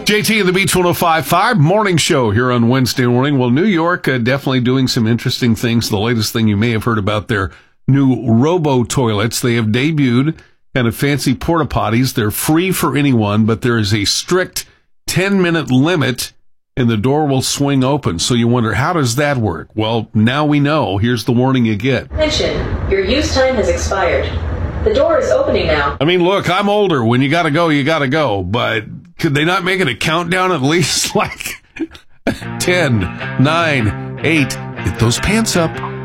JT and the Beach 105.5 morning show here on Wednesday morning. Well, New York definitely doing some interesting things. The latest thing you may have heard about their new robo toilets. They have debuted kind of fancy porta potties. They're free for anyone, but there is a strict 10-minute limit and the door will swing open. So you wonder, how does that work? Well, now we know. Here's the warning you get. Attention, your use time has expired. The door is opening now. I mean, look, I'm older. When you gotta go, you gotta go. But could they not make it a countdown at least? Like 10, 9, 8, get those pants up.